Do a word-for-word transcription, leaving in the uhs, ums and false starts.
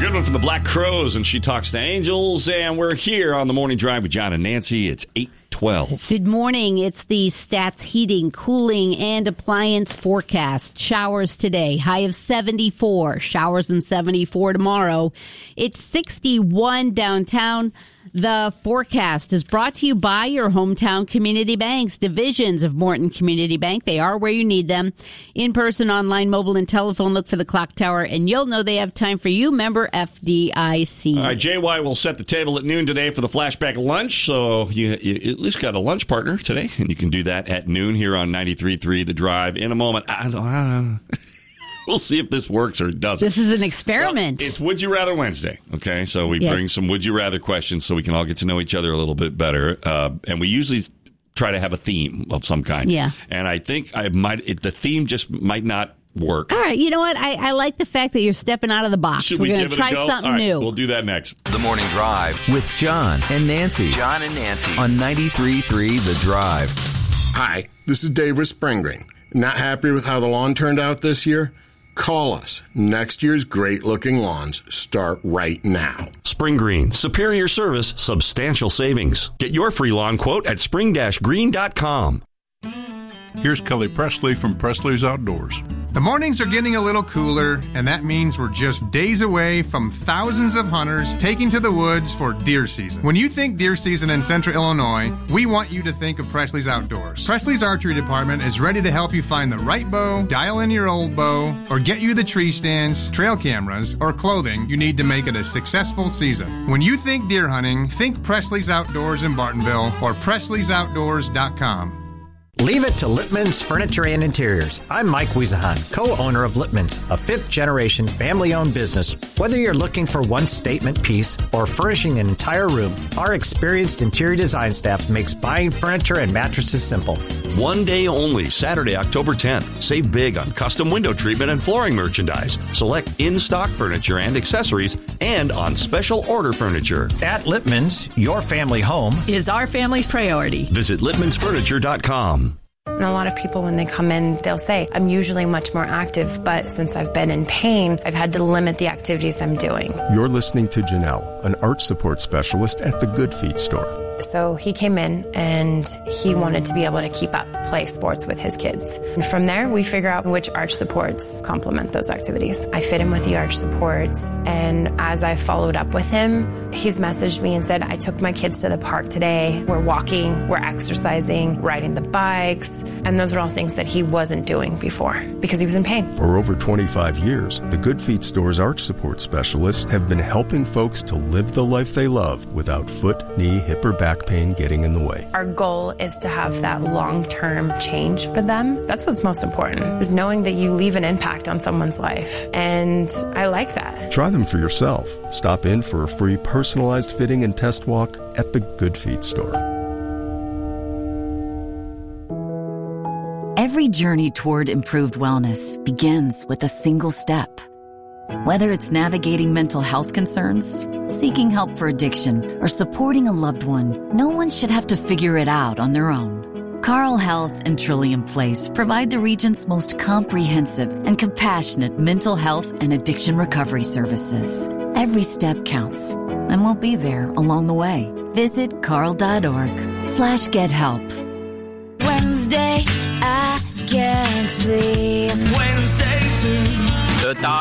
Good one from the Black Crowes, and She Talks to Angels. And we're here on the Morning Drive with John and Nancy. It's eight twelve. Good morning. It's the Stats Heating, Cooling, and Appliance forecast. Showers today, high of seventy-four. Showers and seventy-four tomorrow. It's sixty-one downtown. The forecast is brought to you by your hometown community banks, divisions of Morton Community Bank. They are where you need them. In person, online, mobile, and telephone. Look for the clock tower, and you'll know they have time for you. Member F D I C. All right, J Y will set the table at noon today for the flashback lunch, so you, you at least got a lunch partner today, and you can do that at noon here on ninety-three point three The Drive. In a moment, I don't know. We'll see if this works or it doesn't. This is an experiment. Well, it's Would You Rather Wednesday, okay? So we yeah. bring some Would You Rather questions so we can all get to know each other a little bit better. Uh, and we usually try to have a theme of some kind. Yeah. And I think I might. It, the theme just might not work. All right. You know what? I, I like the fact that you're stepping out of the box. Should We're we going give to it try a go? something all right, new. We'll do that next. The Morning Drive with John and Nancy. John and Nancy on ninety-three point three The Drive. Hi, this is Dave with Spring Green. Not happy with how the lawn turned out this year? Call us. Next year's great-looking lawns start right now. Spring Green. Superior service, substantial savings. Get your free lawn quote at spring green dot com. Here's Kelly Presley from Presley's Outdoors. The mornings are getting a little cooler, and that means we're just days away from thousands of hunters taking to the woods for deer season. When you think deer season in central Illinois, we want you to think of Presley's Outdoors. Presley's Archery Department is ready to help you find the right bow, dial in your old bow, or get you the tree stands, trail cameras, or clothing you need to make it a successful season. When you think deer hunting, think Presley's Outdoors in Bartonville or presleys outdoors dot com. Leave it to Lippman's Furniture and Interiors. I'm Mike Wiesahan, co-owner of Lippman's, a fifth-generation family-owned business. Whether you're looking for one statement piece or furnishing an entire room, our experienced interior design staff makes buying furniture and mattresses simple. One day only, Saturday, October tenth. Save big on custom window treatment and flooring merchandise. Select in-stock furniture and accessories and on special order furniture. At Lippman's, your family home is our family's priority. Visit lippmans furniture dot com. And a lot of people, when they come in, they'll say, I'm usually much more active, but since I've been in pain, I've had to limit the activities I'm doing. You're listening to Janelle, an arch support specialist at the Good Feet store. So he came in and he wanted to be able to keep up, play sports with his kids. And from there, we figure out which arch supports complement those activities. I fit him with the arch supports, and as I followed up with him, he's messaged me and said, I took my kids to the park today. We're walking, we're exercising, riding the bikes, and those are all things that he wasn't doing before because he was in pain. For over twenty-five years, the Good Feet store's arch support specialists have been helping folks to live the life they love without foot, knee, hip, or back pain getting in the way. Our goal is to have that long-term change for them. That's what's most important, is knowing that you leave an impact on someone's life. And I like that. Try them for yourself. Stop in for a free personalized fitting and test walk at the Good Feet store. Every journey toward improved wellness begins with a single step. Whether it's navigating mental health concerns, seeking help for addiction, or supporting a loved one, no one should have to figure it out on their own. Carle Health and Trillium Place provide the region's most comprehensive and compassionate mental health and addiction recovery services. Every step counts, and we'll be there along the way. Visit carle.org slash get help. Wednesday, I can't sleep. Wednesday too. The